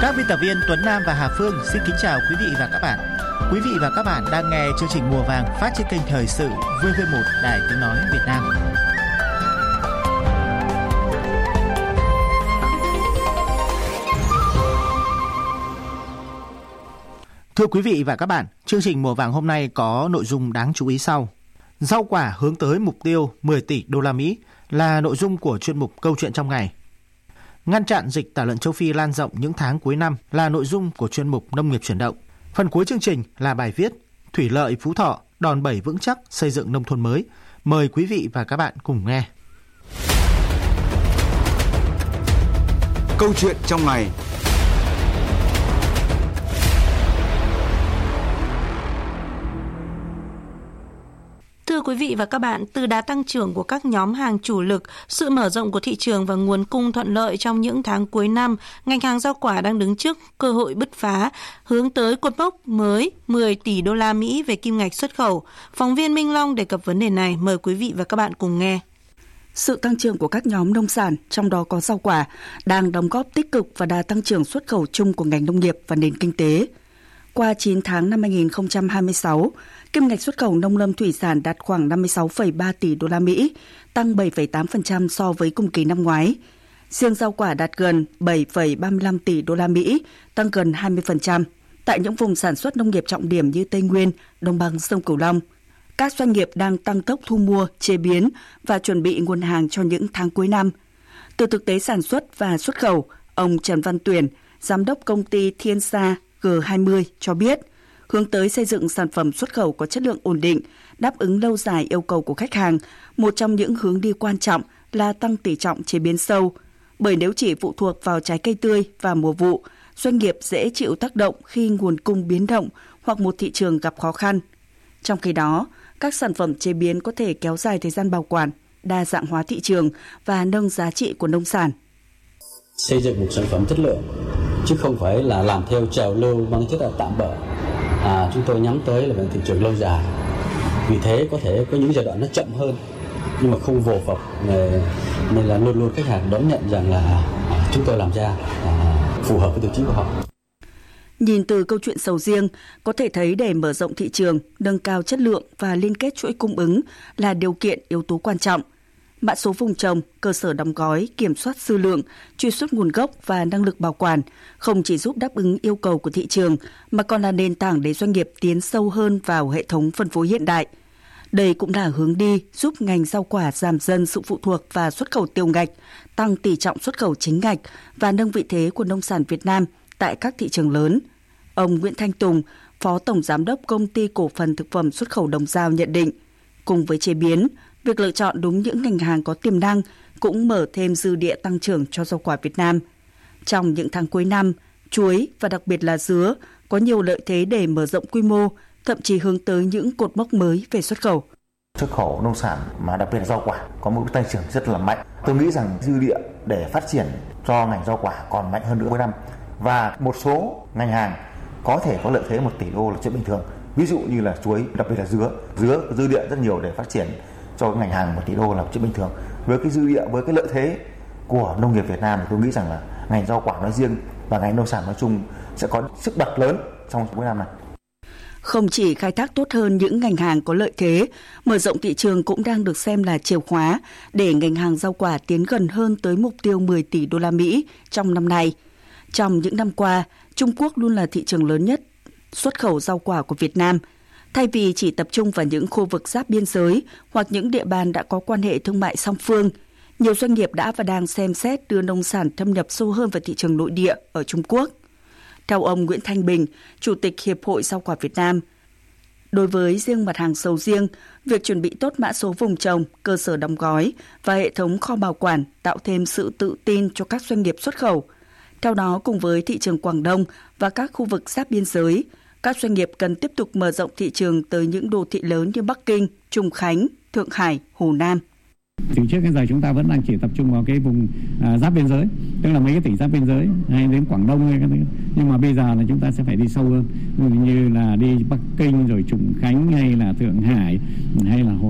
Các biên tập viên Tuấn Nam và Hà Phương xin kính chào quý vị và các bạn. Quý vị và các bạn đang nghe chương trình Mùa Vàng phát trên kênh Thời sự VV1 Đài Tiếng nói Việt Nam. Thưa quý vị và các bạn, chương trình Mùa Vàng hôm nay có nội dung đáng chú ý sau. Rau quả hướng tới mục tiêu 10 tỷ đô la Mỹ là nội dung của chuyên mục Câu chuyện trong ngày. Ngăn chặn dịch tả lợn châu Phi lan rộng những tháng cuối năm là nội dung của chuyên mục Nông nghiệp chuyển động. Phần cuối chương trình là bài viết Thủy lợi Phú Thọ đòn bẩy vững chắc xây dựng nông thôn mới. Mời quý vị và các bạn cùng nghe. Câu chuyện trong ngày. Thưa quý vị và các bạn, từ đà tăng trưởng của các nhóm hàng chủ lực, sự mở rộng của thị trường và nguồn cung thuận lợi trong những tháng cuối năm, ngành hàng rau quả đang đứng trước cơ hội bứt phá, hướng tới cột mốc mới 10 tỷ đô la Mỹ về kim ngạch xuất khẩu. Phóng viên Minh Long đề cập vấn đề này, mời quý vị và các bạn cùng nghe. Sự tăng trưởng của các nhóm nông sản, trong đó có rau quả, đang đóng góp tích cực vào đà tăng trưởng xuất khẩu chung của ngành nông nghiệp và nền kinh tế. Qua 9 tháng năm 2026, kim ngạch xuất khẩu nông lâm thủy sản đạt khoảng 56,3 tỷ đô la Mỹ, tăng 7,8% so với cùng kỳ năm ngoái. Riêng rau quả đạt gần 7,35 tỷ đô la Mỹ, tăng gần 20% tại những vùng sản xuất nông nghiệp trọng điểm như Tây Nguyên, Đồng bằng sông Cửu Long. Các doanh nghiệp đang tăng tốc thu mua, chế biến và chuẩn bị nguồn hàng cho những tháng cuối năm. Từ thực tế sản xuất và xuất khẩu, ông Trần Văn Tuyển, giám đốc công ty Thiên Sa G20 cho biết, hướng tới xây dựng sản phẩm xuất khẩu có chất lượng ổn định, đáp ứng lâu dài yêu cầu của khách hàng, một trong những hướng đi quan trọng là tăng tỷ trọng chế biến sâu. Bởi nếu chỉ phụ thuộc vào trái cây tươi và mùa vụ, doanh nghiệp dễ chịu tác động khi nguồn cung biến động hoặc một thị trường gặp khó khăn. Trong khi đó, các sản phẩm chế biến có thể kéo dài thời gian bảo quản, đa dạng hóa thị trường và nâng giá trị của nông sản. Xây dựng một sản phẩm chất lượng, chứ không phải là làm theo trào lưu mang chất là tạm bợ. Chúng tôi nhắm tới là về thị trường lâu dài. Vì thế có thể có những giai đoạn nó chậm hơn, nhưng mà không vồ vập, nên là luôn luôn khách hàng đón nhận rằng là chúng tôi làm ra phù hợp với tiêu chí của họ. Nhìn từ câu chuyện sầu riêng, có thể thấy để mở rộng thị trường, nâng cao chất lượng và liên kết chuỗi cung ứng là điều kiện yếu tố quan trọng. Mã số vùng trồng, cơ sở đóng gói, kiểm soát dư lượng, truy xuất nguồn gốc và năng lực bảo quản không chỉ giúp đáp ứng yêu cầu của thị trường mà còn là nền tảng để doanh nghiệp tiến sâu hơn vào hệ thống phân phối hiện đại. Đây cũng là hướng đi giúp ngành rau quả giảm dần sự phụ thuộc vào xuất khẩu tiểu ngạch, tăng tỷ trọng xuất khẩu chính ngạch và nâng vị thế của nông sản Việt Nam tại các thị trường lớn. Ông Nguyễn Thanh Tùng, Phó Tổng Giám đốc Công ty Cổ phần Thực phẩm Xuất khẩu Đồng Dao nhận định, cùng với chế biến, việc lựa chọn đúng những ngành hàng có tiềm năng cũng mở thêm dư địa tăng trưởng cho rau quả Việt Nam. Trong những tháng cuối năm, chuối và đặc biệt là dứa có nhiều lợi thế để mở rộng quy mô, thậm chí hướng tới những cột mốc mới về xuất khẩu. Xuất khẩu nông sản mà đặc biệt là rau quả có một tăng trưởng rất là mạnh. Tôi nghĩ rằng dư địa để phát triển cho ngành rau quả còn mạnh hơn nữa cuối năm. Và một số ngành hàng có thể có lợi thế 1 tỷ đô là chuyện bình thường. Ví dụ như là chuối, đặc biệt là dứa dư địa rất nhiều để phát triển cho ngành hàng 1 tỷ đô là chuyện bình thường. Với cái dư địa, với cái lợi thế của nông nghiệp Việt Nam, tôi nghĩ rằng là ngành rau quả nói riêng và ngành nông sản nói chung sẽ có sức bật lớn trong cuối năm này. Không chỉ khai thác tốt hơn những ngành hàng có lợi thế, mở rộng thị trường cũng đang được xem là chìa khóa để ngành hàng rau quả tiến gần hơn tới mục tiêu 10 tỷ đô la Mỹ trong năm nay. Trong những năm qua, Trung Quốc luôn là thị trường lớn nhất xuất khẩu rau quả của Việt Nam. Thay vì chỉ tập trung vào những khu vực giáp biên giới hoặc những địa bàn đã có quan hệ thương mại song phương, nhiều doanh nghiệp đã và đang xem xét đưa nông sản thâm nhập sâu hơn vào thị trường nội địa ở Trung Quốc. Theo ông Nguyễn Thanh Bình, Chủ tịch Hiệp hội Rau quả Việt Nam, đối với riêng mặt hàng sầu riêng, việc chuẩn bị tốt mã số vùng trồng, cơ sở đóng gói và hệ thống kho bảo quản tạo thêm sự tự tin cho các doanh nghiệp xuất khẩu. Theo đó, cùng với thị trường Quảng Đông và các khu vực giáp biên giới, các doanh nghiệp cần tiếp tục mở rộng thị trường tới những đô thị lớn như Bắc Kinh, Trùng Khánh, Thượng Hải, Hồ Nam. Từ trước đến giờ chúng ta vẫn đang chỉ tập trung vào cái vùng giáp biên giới, tức là mấy cái tỉnh giáp biên giới hay đến Quảng Đông hay cái thứ. Nhưng mà bây giờ là chúng ta sẽ phải đi sâu hơn, như là đi Bắc Kinh rồi Trùng Khánh hay là Thượng Hải hay là Hồ